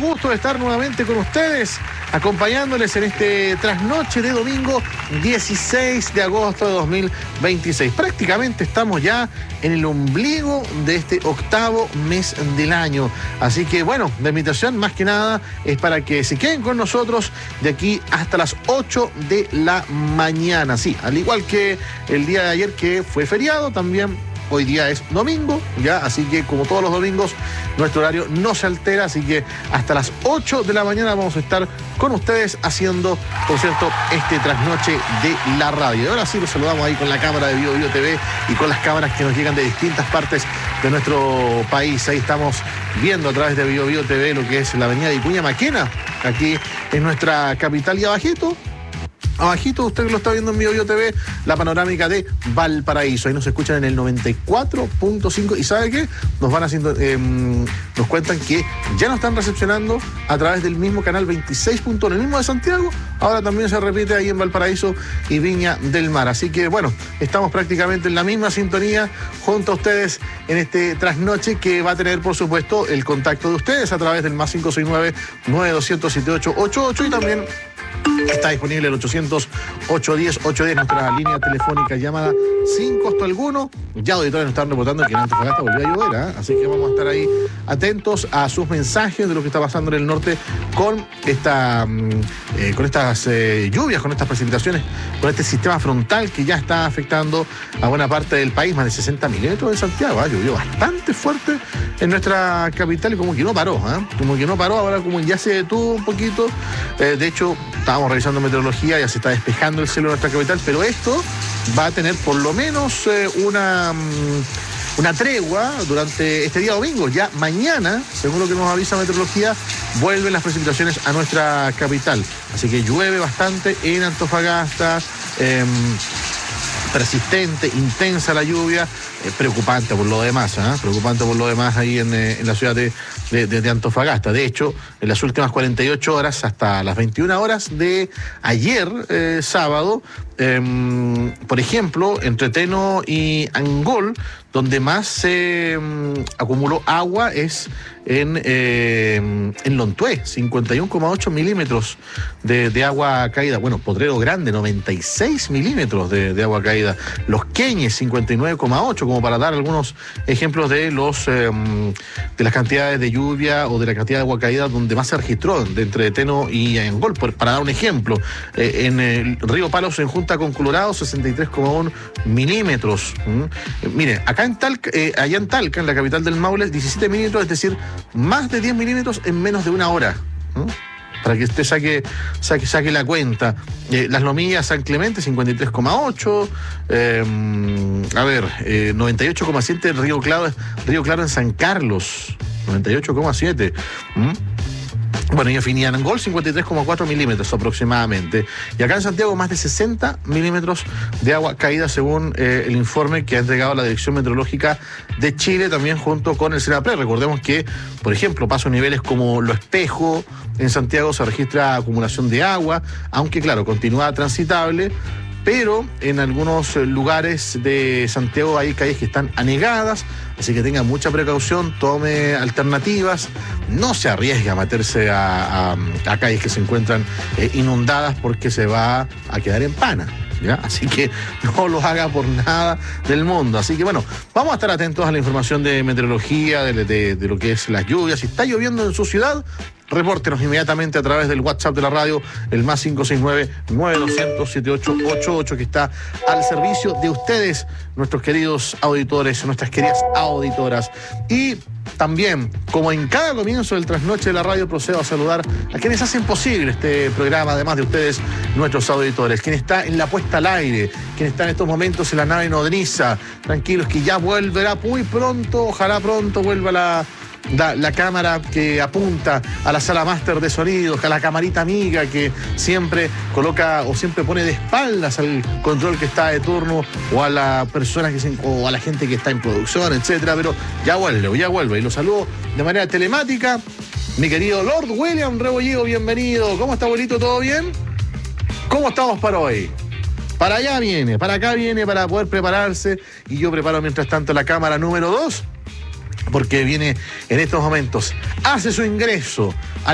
gusto de estar nuevamente con ustedes, acompañándoles en este trasnoche de domingo 16 de agosto de 2026. Prácticamente estamos ya en el ombligo de este octavo mes del año. Así que bueno, la invitación más que nada es para que se queden con nosotros de aquí hasta las 8 de la mañana. Sí, al igual que el día de ayer que fue feriado, también hoy día es domingo, ya, así que como todos los domingos, nuestro horario no se altera, así que hasta las 8 de la mañana vamos a estar con ustedes haciendo, por cierto, este trasnoche de la radio. Y ahora sí los saludamos ahí con la cámara de BioBio TV y con las cámaras que nos llegan de distintas partes de nuestro país. Ahí estamos viendo a través de BioBio TV lo que es la avenida de Vicuña Maquena, aquí en nuestra capital, y abajito, usted que lo está viendo en BioBio TV, la panorámica de Valparaíso. Ahí nos escuchan en el 94.5 y ¿sabe qué? Nos van haciendo, nos cuentan que ya nos están recepcionando a través del mismo canal 26.1, el mismo de Santiago. Ahora también se repite ahí en Valparaíso y Viña del Mar. Así que bueno, estamos prácticamente en la misma sintonía junto a ustedes en este trasnoche que va a tener, por supuesto, el contacto de ustedes a través del más 569-9200-7888 y también está disponible el 800-810-810, nuestra línea telefónica llamada sin costo alguno. Ya auditores nos están reportando que en Antofagasta volvió a llover, ¿eh? Así que vamos a estar ahí atentos a sus mensajes de lo que está pasando en el norte con estas lluvias, con estas precipitaciones, con este sistema frontal que ya está afectando a buena parte del país. Más de 60 milímetros en Santiago, llovió bastante fuerte en nuestra capital y como que no paró, ahora como ya se detuvo un poquito. De hecho, estábamos revisando meteorología, ya se está despejando el cielo de nuestra capital, pero esto va a tener por lo menos una tregua durante este día domingo. Ya mañana, según lo que nos avisa meteorología, vuelven las precipitaciones a nuestra capital. Así que llueve bastante en Antofagasta, persistente, intensa la lluvia, preocupante por lo demás, ahí en la ciudad de Antofagasta. De hecho, en las últimas 48 horas, hasta las 21 horas de ayer, sábado, por ejemplo, entre Teno y Angol, donde más se acumuló agua es en Lontué, 51,8 milímetros de agua caída. Bueno, Potrero Grande, 96 milímetros de agua caída. Los Queñes, 59,8, como para dar algunos ejemplos de las cantidades de lluvia o de la cantidad de agua caída donde más se registró entre Teno y Angol. Para dar un ejemplo, en el río Palos en junta con Colorado, 63,1 milímetros. Mire, acá allá en Talca, en la capital del Maule, 17 milímetros, es decir, más de 10 milímetros en menos de una hora. Para que usted saque la cuenta. Las Lomillas, San Clemente, 53,8. 98,7 Río Claro en San Carlos, 98,7. Bueno, y en fin, y en Angol, 53,4 milímetros aproximadamente. Y acá en Santiago, más de 60 milímetros de agua caída, según el informe que ha entregado la Dirección Meteorológica de Chile, también junto con el CENAPRED. Recordemos que, por ejemplo, paso niveles como Lo Espejo, en Santiago se registra acumulación de agua, aunque claro, continúa transitable, pero en algunos lugares de Santiago hay calles que están anegadas, así que tenga mucha precaución, tome alternativas, no se arriesgue a meterse a calles que se encuentran inundadas porque se va a quedar en pana, ¿ya? Así que no lo haga por nada del mundo. Así que bueno, vamos a estar atentos a la información de meteorología, de lo que es las lluvias. Si está lloviendo en su ciudad, repórtenos inmediatamente a través del WhatsApp de la radio, el más 569-9200-7888, que está al servicio de ustedes, nuestros queridos auditores, nuestras queridas auditoras. Y también, como en cada comienzo del trasnoche de la radio, procedo a saludar a quienes hacen posible este programa, además de ustedes, nuestros auditores. Quien está en la puesta al aire, quien está en estos momentos en la nave nodriza, tranquilos que ya volverá muy pronto, ojalá pronto vuelva la cámara que apunta a la sala máster de sonidos, a la camarita amiga que siempre coloca o siempre pone de espaldas al control que está de turno o a la persona o a la gente que está en producción, etcétera, pero ya vuelve y lo saludo de manera telemática. Mi querido Lord William Rebollido, bienvenido. ¿Cómo está, abuelito? ¿Todo bien? ¿Cómo estamos para hoy? Para allá viene, para acá viene para poder prepararse y yo preparo mientras tanto la cámara número 2, porque viene en estos momentos, hace su ingreso